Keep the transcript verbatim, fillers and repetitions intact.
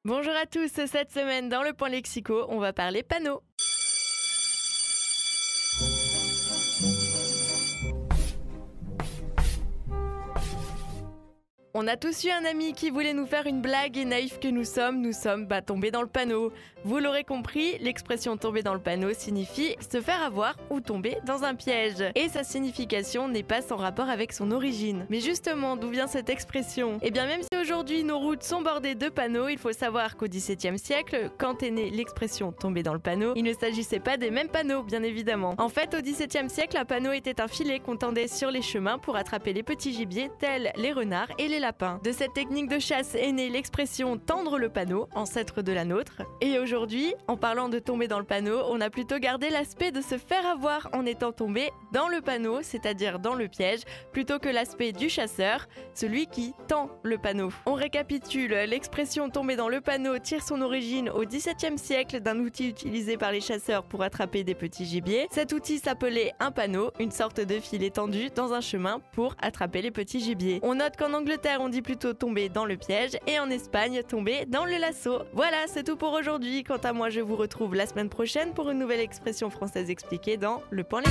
Bonjour à tous, cette semaine dans le Point Lexico, on va parler panneaux. On a tous eu un ami qui voulait nous faire une blague et naïfs que nous sommes, nous sommes bah, tombés dans le panneau. Vous l'aurez compris, l'expression tomber dans le panneau signifie se faire avoir ou tomber dans un piège. Et sa signification n'est pas sans rapport avec son origine. Mais justement, d'où vient cette expression? Eh bien, même si aujourd'hui nos routes sont bordées de panneaux, il faut savoir qu'au dix-septième siècle, quand est née l'expression tomber dans le panneau, il ne s'agissait pas des mêmes panneaux, bien évidemment. En fait, au dix-septième siècle, un panneau était un filet qu'on tendait sur les chemins pour attraper les petits gibiers tels les renards et les lapins. De cette technique de chasse est née l'expression tendre le panneau, ancêtre de la nôtre. Et aujourd'hui, en parlant de tomber dans le panneau, on a plutôt gardé l'aspect de se faire avoir en étant tombé dans le panneau, c'est-à-dire dans le piège, plutôt que l'aspect du chasseur, celui qui tend le panneau. On récapitule, l'expression tomber dans le panneau tire son origine au dix-septième siècle d'un outil utilisé par les chasseurs pour attraper des petits gibiers. Cet outil s'appelait un panneau, une sorte de filet tendu dans un chemin pour attraper les petits gibiers. On note qu'en Angleterre, on dit plutôt tomber dans le piège et en Espagne, tomber dans le lasso. Voilà, c'est tout pour aujourd'hui. Quant à moi, je vous retrouve la semaine prochaine pour une nouvelle expression française expliquée dans Le Point Lexico.